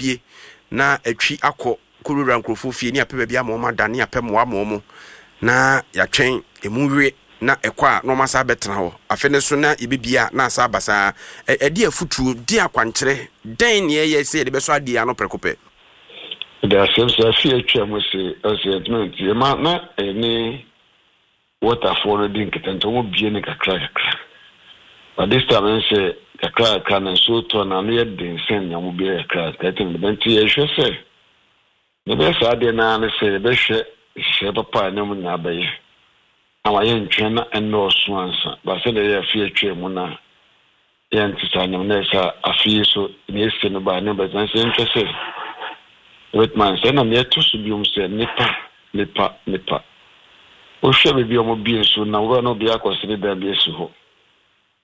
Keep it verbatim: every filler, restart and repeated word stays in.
bie na atwi akọ kurura nkrofo fie ni apɛ bia ma ma dane apɛ mo wa mo na ya twɛn emuwe na ekwa no masa betena ho afene so na ibibia na asa basa edi afutuo di akwankyere den ne ye se de beso ade ano prekope da semsa fie twa mo se assessment e ma na eni waterfall din ketento mo bie ne kakra kakra but this time say kakra kana so to na no ye den sen nya mo bie kakra katen de benti ye hwe se ne be sa de na ne se be hwe hwe papa ne mo nya baye awaye ntwena eno so ansa ba se de ye fie twa mu na ye ntisa ne na sa afie so ne se no ba ne ba san se ntwe se wet man se na me to so biom se nipa nipa nipa o hwe be bi o mo bi so na wo no bi akosiri da bi so ho